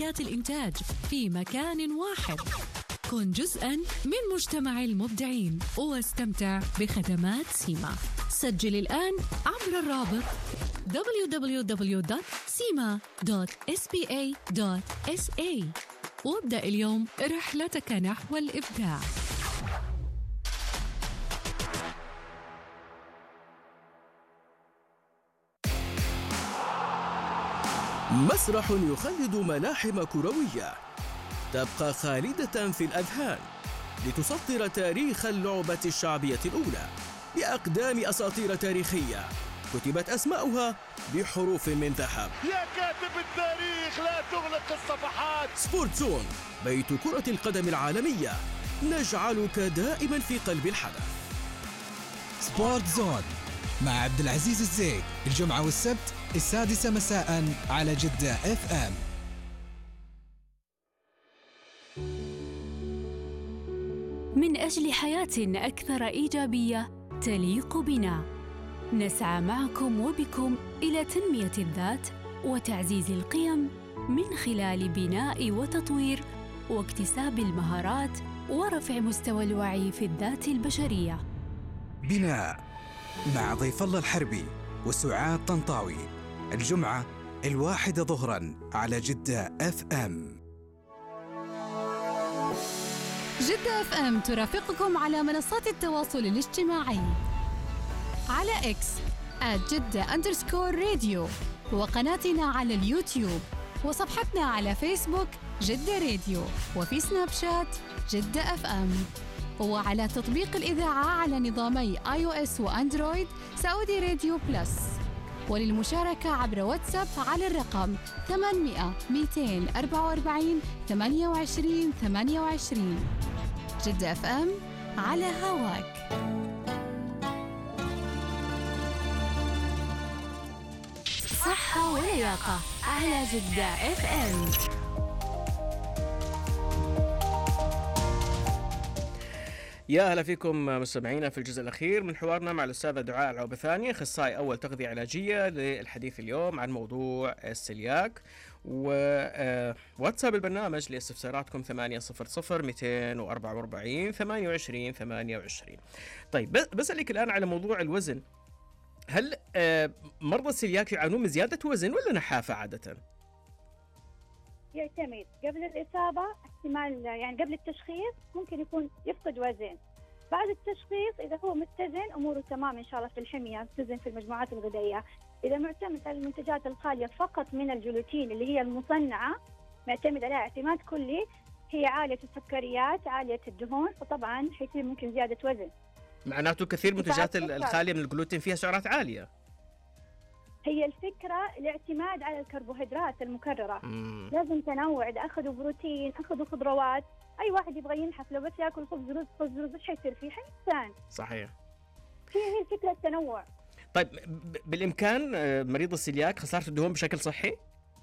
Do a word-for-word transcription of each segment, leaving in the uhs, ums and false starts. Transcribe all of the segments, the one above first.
شركات الإنتاج في مكان واحد. كن جزءاً من مجتمع المبدعين واستمتع بخدمات سيما. سجل الآن عبر الرابط دبليو دبليو دبليو دوت سيما دوت إس بي إيه دوت إس إيه وابدأ اليوم رحلتك نحو الإبداع. مسرح يخلد ملاحم كروية تبقى خالدة في الأذهان لتسطر تاريخ اللعبة الشعبية الأولى بأقدام أساطير تاريخية كتبت أسماؤها بحروف من ذهب. يا كاتب التاريخ لا تغلق الصفحات. سبورت زون، بيت كرة القدم العالمية، نجعلك دائما في قلب الحدث. سبورت زون مع عبد العزيز الزيد الجمعة والسبت السادسة مساء على جدة اف ام. من أجل حياة أكثر إيجابية تليق بنا، نسعى معكم وبكم إلى تنمية الذات وتعزيز القيم من خلال بناء وتطوير واكتساب المهارات ورفع مستوى الوعي في الذات البشرية. بناء مع ضيف الله الحربي وسعاد طنطاوي الجمعة الواحدة ظهراً على جدة اف ام. جدة اف ام ترافقكم على منصات التواصل الاجتماعي على اكس آت جدة أندرسكور راديو، وقناتنا على اليوتيوب، وصفحتنا على فيسبوك جدة راديو، وفي سناب شات جدة اف ام، وعلى تطبيق الإذاعة على نظامي آي أو إس وأندرويد سعودي راديو بلس. وللمشاركة عبر واتساب على الرقم ثمانمئة مئتين وأربعة وأربعين ثمانية وعشرين ثمانية وعشرين. جدة اف ام على هواك. صحة ولياقة على جدة اف ام. يا أهلا فيكم مستمعينا في الجزء الأخير من حوارنا مع الأستاذة دعاء العوبثاني، أخصائي أول تغذية علاجية، للحديث اليوم عن موضوع السلياك. وواتساب البرنامج لاستفساراتكم ثمانية صفر صفر مئتين وأربعة وأربعين ثمانية وعشرين ثمانية وعشرين. طيب بسألك الآن على موضوع الوزن، هل مرضى السلياك يعانون من زيادة وزن ولا نحافة عادة؟ يعتمد قبل الإصابة احتمال، يعني قبل التشخيص ممكن يكون يفقد وزن. بعد التشخيص إذا هو متزن أموره تمام إن شاء الله في الحمية، متزن في المجموعات الغذائية. إذا معتمد على المنتجات الخالية فقط من الجلوتين اللي هي المصنعة، معتمد عليها اعتماد كلي، هي عالية السكريات عالية الدهون، فطبعا حيصير ممكن زيادة وزن. معناته كثير منتجات الخالية من الجلوتين فيها سعرات عالية. هي الفكرة الاعتماد على الكربوهيدرات المكررة. مم. لازم تنوع، إذا أخذوا بروتين أخذوا خضروات. أي واحد يبغى ينحف لو بس يأكل خبز رز خبز رز إيش حيصير فيه؟ حينسان. صحيح. هي هي الفكرة التنوع. طيب بالإمكان مريض السلياك خسارة الدهون بشكل صحي؟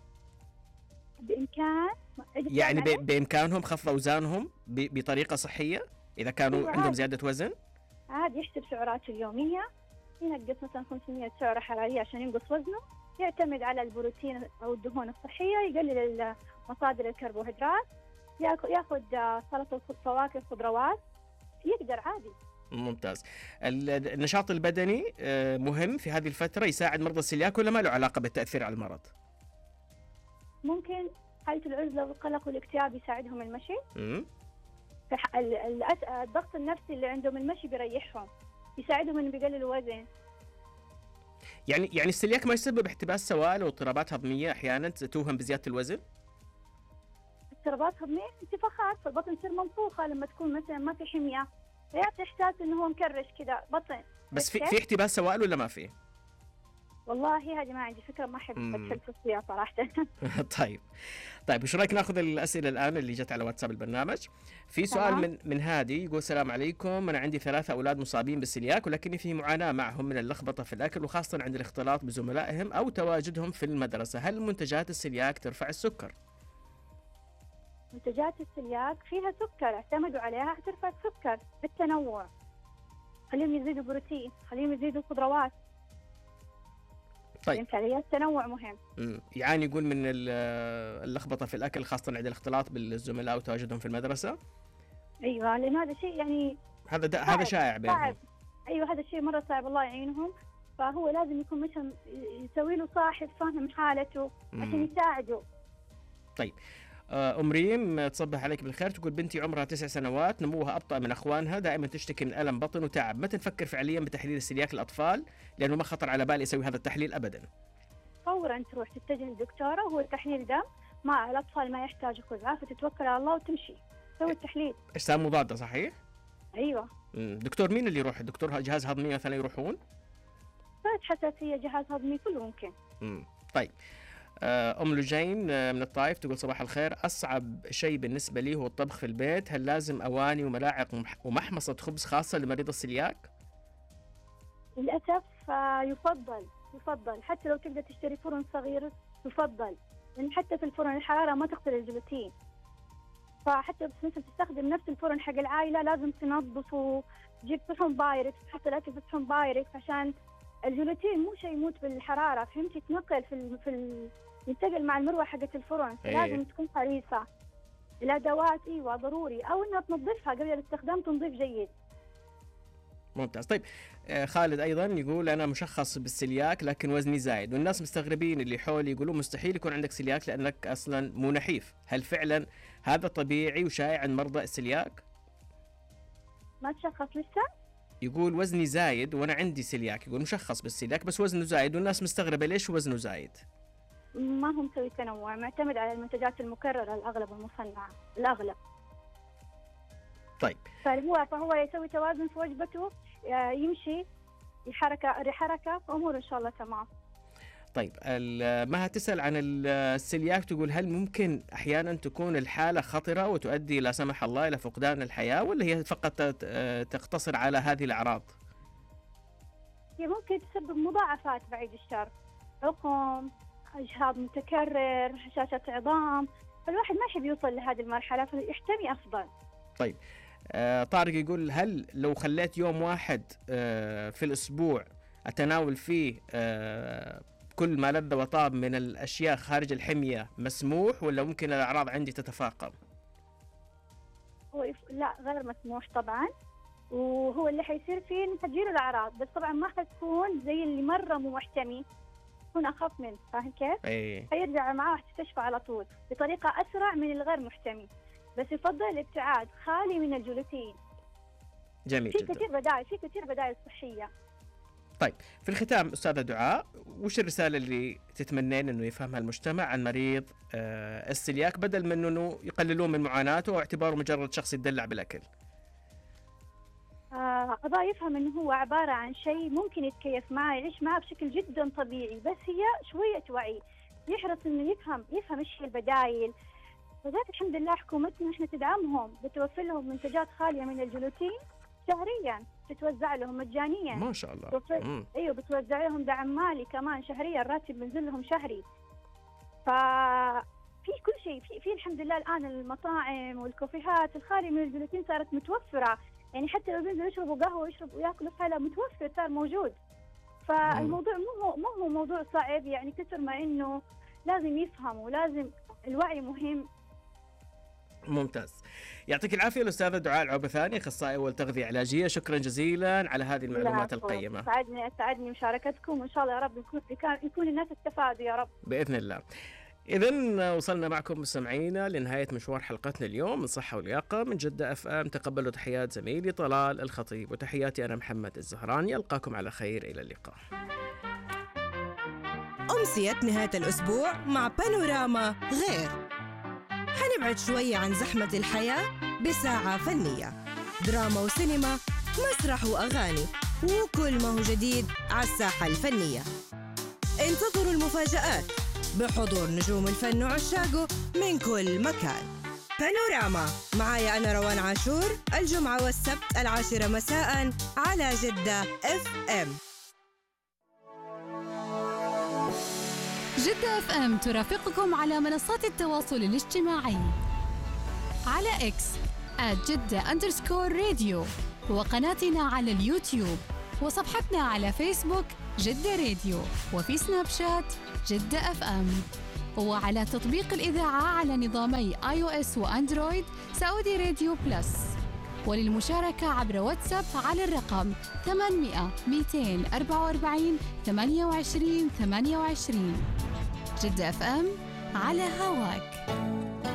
بإمكان يعني ب... بإمكانهم خفض أوزانهم ب... بطريقة صحية إذا كانوا عندهم زيادة وزن؟ عادي يحسب سعراته اليومية، ينقص مثلا خمسمئة سعرة حرارية عشان ينقص وزنه، يعتمد على البروتين أو الدهون الصحية، يقلل مصادر الكربوهيدرات، ياخذ سلطة فواكه خضروات، يقدر عادي. ممتاز. النشاط البدني مهم في هذه الفترة، يساعد مرضى السلياك ولا ما له علاقة بالتأثير على المرض؟ ممكن حالة العزلة والقلق والاكتئاب يساعدهم المشي. امم الضغط النفسي اللي عندهم المشي بيريحهم، يساعدهم انه بيقللوا وزن. يعني يعني السلياك ما يسبب احتباس سوائل واضطرابات هضميه احيانا توهم بزياده الوزن؟ اضطرابات هضميه، انتفاخات، فالبطن تصير منفوخه لما تكون مثلا ما في حميه، فيعطي احساس انه هو مكرش كذا بطن. بس في في احتباس سوائل ولا ما في؟ والله هذه ما عندي فكره، ما احب ادخل فيها صراحه. طيب طيب ايش رايك ناخذ الاسئله الان اللي جت على واتساب البرنامج؟ في سؤال من من هادي يقول: السلام عليكم، انا عندي ثلاثه اولاد مصابين بالسلياك ولكني في معاناه معهم من اللخبطه في الاكل وخاصه عند الاختلاط بزملائهم او تواجدهم في المدرسه، هل منتجات السلياك ترفع السكر؟ منتجات السلياك فيها سكر، اعتمدوا عليها ترفع السكر. التنوع، خليهم يزيدوا بروتين، خليهم يزيدوا خضروات. طيب. فعليا التنوع مهم. مم. يعني يقول من اللخبطة في الأكل خاصة عند الاختلاط بالزملاء وتواجدهم في المدرسة. أيوة، لأن هذا شيء يعني هذا هذا شائع بينهم. صعب. أيوة، هذا الشيء مرة صعب، الله يعينهم. فهو لازم يكون مثلا يسوي له صاحب فاهم حالته عشان يساعده. طيب أم ريم تصبح عليك بالخير، تقول بنتي عمرها تسع سنوات، نموها أبطأ من أخوانها، دائما تشتكي من ألم بطن وتعب، متى نفكر فعليا بتحليل السلياك للأطفال؟ لأنه ما خطر على بالي أسوي هذا التحليل أبدا. فورا تروح تتجه للدكتورة، وهو التحليل ده مع الأطفال ما يحتاج خزعة، فتتوكل على الله وتمشي تسوي التحليل. أجسام مضادة صحيح؟ أيوة. مم. دكتور مين اللي يروح؟ دكتور جهاز هضمي مثلا يروحون؟ فات حساسية، جهاز هضمي، كله ممكن. مم. طيب أم لجين من الطائف تقول صباح الخير، أصعب شيء بالنسبة لي هو الطبخ في البيت، هل لازم أواني وملاعق ومحمصة خبز خاصة لمريض السلياك؟ للأسف يفضل يفضل حتى لو تقدر تشتري فرن صغير يفضل، لأن حتى في الفرن الحرارة ما تقتل الجلوتين، فحتى بس مثل تستخدم نفس الفرن حق العائلة لازم تنظفه، تجيب صحن بايركس، حتى الأكل في صحن بايركس عشان الجلوتين مو شيء يموت بالحرارة، فهمت؟ يتنقل في ال في ال ينتقل مع المروحة حقت الفرن، لازم تكون حريصة. الأدوات ايوه ضروري، أو إنها تنظفها قبل الاستخدام، تنظيف جيد. ممتاز. طيب خالد أيضا يقول أنا مشخص بالسلياك لكن وزني زايد، والناس مستغربين اللي حولي يقولون مستحيل يكون عندك سلياك لأنك أصلا مو نحيف، هل فعلا هذا طبيعي وشائع عند مرضى السلياك؟ ما تشخص لسه؟ يقول وزني زايد وأنا عندي سلياك، يقول مشخص بالسلياك بس وزنه زايد، والناس مستغربة ليش وزنه زايد؟ ما هم مسوي تنوع، معتمد على المنتجات المكررة الأغلب المصنعة الأغلب. طيب فهو فهو يسوي توازن في وجبته، يمشي الحركة حركة وأمور إن شاء الله تمام. طيب مها تسأل عن السلياك، تقول هل ممكن أحيانا تكون الحالة خطرة وتؤدي لا سمح الله إلى فقدان الحياة، ولا هي فقط تقتصر على هذه الأعراض؟ هي ممكن تسبب مضاعفات بعيد الشر، عقم، إجهاض متكرر، هشاشة عظام، فالواحد ما يحب يوصل لهذه المرحلة فيحتمي أفضل. طيب آه طارق يقول هل لو خليت يوم واحد آه في الأسبوع أتناول فيه آه كل ما لذ وطاب من الأشياء خارج الحمية مسموح، ولا ممكن الأعراض عندي تتفاقم؟ هو يف... لا غير مسموح طبعا، وهو اللي حيصير فيه إن تجيله الأعراض، بس طبعا ما حتكون زي اللي مرة مو محتمي، تكون أخف منه، فاهم كيف؟ أيه. حيرجع معاه تستشفى على طول بطريقة أسرع من الغير محتمي، بس يفضل الابتعاد خالي من الجلوتين. جميل في جدا. كثير بدائل في كثير بدائل صحية. طيب في الختام أستاذة دعاء، وش الرسالة اللي تتمنين أنه يفهمها المجتمع عن مريض آه السلياك، بدل من أنه يقللون من معاناته واعتباره مجرد شخص يدلع بالأكل؟ آه أبغى يفهم أنه هو عبارة عن شيء ممكن يتكيف معه، يعيش معه بشكل جدا طبيعي، بس هي شوية وعي، يحرص أنه يفهم يفهم إيش هي البدائل. وذلك الحمد لله حكومتنا إحنا تدعمهم، بتوفر لهم منتجات خالية من الجلوتين شهريا، تتوزع لهم مجانيا. ما شاء الله. توفر... ايوه بتوزع لهم دعم مالي كمان شهريا، الراتب بينزل لهم شهري. ففي كل شيء، في في الحمد لله الان المطاعم والكافيهات الخالية من الجلوتين صارت متوفرة، يعني حتى لو بينزلوا يشربوا قهوة ويشربوا وياكلوا حلا متوفر، صار موجود. فالموضوع مو مو هو موضوع صعب يعني، كثر ما انه لازم يفهموا، لازم الوعي مهم. ممتاز، يعطيك العافية الأستاذة دعاء العوبثاني، أخصائي أول تغذية علاجية، شكرا جزيلا على هذه المعلومات القيمة. سعدني سعدني مشاركتكم، وإن شاء الله يا رب يكون يكون الناس استفادوا يا رب بإذن الله. إذن وصلنا معكم مستمعينا لنهاية مشوار حلقتنا اليوم من صحة ولياقة من جدة أف أم. تقبلوا تحيات زميلي طلال الخطيب، وتحياتي أنا محمد الزهراني، ألقاكم على خير، إلى اللقاء. أمسية نهاية الأسبوع مع بانوراما غير، حنبعد شوية عن زحمة الحياة بساعة فنية، دراما وسينما، مسرح وأغاني، وكل ما هو جديد على الساحة الفنية. انتظروا المفاجآت بحضور نجوم الفن وعشاقه من كل مكان. بانوراما معايا أنا روان عاشور، الجمعة والسبت العاشرة مساء على جدة اف ام. جدة اف ام ترافقكم على منصات التواصل الاجتماعي، على اكس آت جدة أندرسكور راديو، وقناتنا على اليوتيوب وصفحتنا على فيسبوك جدة راديو، وفي سناب شات جدة اف ام، وعلى تطبيق الإذاعة على نظامي آي أو إس وأندرويد سعودي راديو بلس. وللمشاركة عبر واتساب على الرقم ثمانمئة مئتين وأربعة وأربعين ثمانية وعشرين ثمانية وعشرين. جدة اف ام على هواك.